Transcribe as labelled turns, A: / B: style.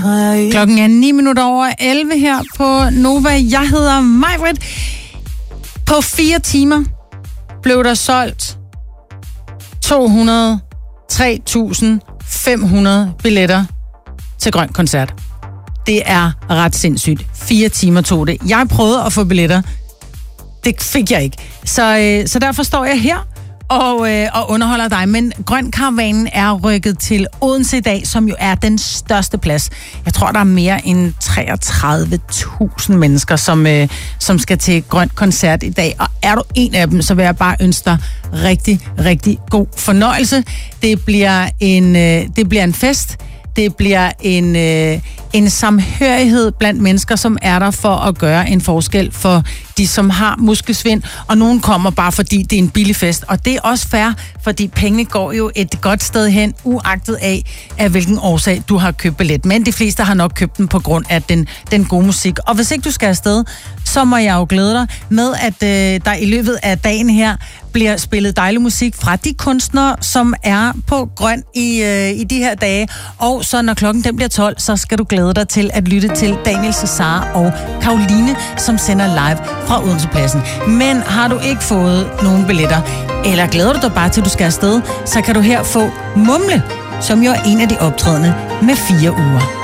A: Klokken er 9:09 her på Nova. Jeg hedder Majbrit. På 4 timer blev der solgt 203.500 billetter til Grøn Koncert. Det er ret sindssygt. 4 timer tog det. Jeg prøvede at få billetter. Det fik jeg ikke. Så derfor står jeg her og underholder dig. Men Grøn Karavanen er rykket til Odense i dag, som jo er den største plads. Jeg tror, der er mere end 33.000 mennesker, som skal til Grøn Koncert i dag. Og er du en af dem, så vil jeg bare ønske dig rigtig, rigtig god fornøjelse. Det bliver en fest. Det bliver en samhørighed blandt mennesker, som er der for at gøre en forskel for de, som har muskelsvind, og nogen kommer bare, fordi det er en billig fest. Og det er også fair, fordi pengene går jo et godt sted hen, uagtet af hvilken årsag du har købt billet. Men de fleste har nok købt den på grund af den gode musik. Og hvis ikke du skal afsted, så må jeg jo glæde dig med, at der i løbet af dagen her bliver spillet dejlig musik fra de kunstnere, som er på Grøn i de her dage. Og så når klokken den bliver 12, så skal du glæde dig til at lytte til Daniel Cesar og Karoline, som sender live fra Odensepladsen. Men har du ikke fået nogen billetter, eller glæder du dig bare til, du skal afsted, så kan du her få Mumle, som jo er en af de optrædende med 4 uger.